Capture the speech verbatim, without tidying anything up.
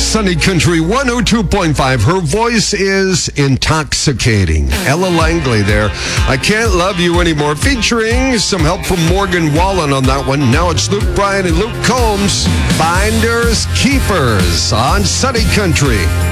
Sunny Country one oh two point five. Her voice is intoxicating. Ella Langley there. I Can't Love You Anymore, featuring some help from Morgan Wallen on that one. Now it's Luke Bryan and Luke Combs. Finders Keepers on Sunny Country.